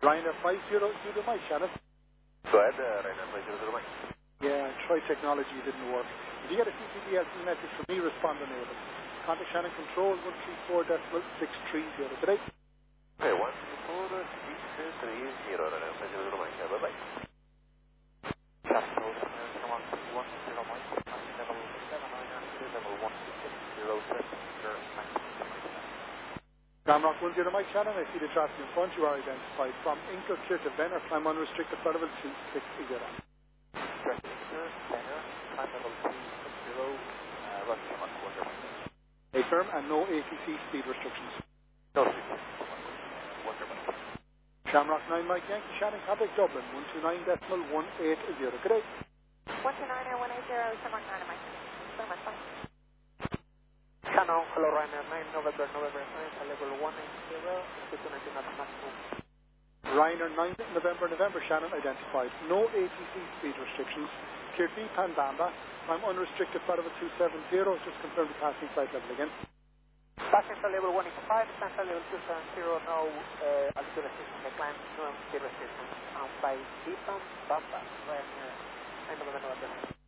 Ryanair 50 Mike, Shannon. Go ahead, Ryanair 50 Mike. Yeah, Troy Technology didn't work. If you get a CCDLC message from me, respond on it. Contact Shannon Control 134.630 today. Okay, 134.630 Ryanair 50 Mike. Bye-bye. Capital, Shamrock 10 Mike, level 799, level 160, Shamrock 10 Mike, Shannon, I see the traffic in front. You are identified from Incle clear to Venner, climb unrestricted, flight level 260. A firm and no ATC speed restrictions. No, Shamrock 9 Mike Yankee, Shannon, contact Dublin 129.180. Good day. 129.180, Shamrock 9 Mike. So much fun. Shannon, hello Ryanair 9 November 9, level 180, 219 knots maximum. Ryanair 9 November, Shannon identified. No ATC speed restrictions. Clear to Pandamba. Climb unrestricted, flight level 270. Just confirm the passing flight level again. Passenger level 185, passenger level 270, no altitude restrictions, climb, no speed restrictions. On flight Deepam, Bamba, Ryanair 9 November.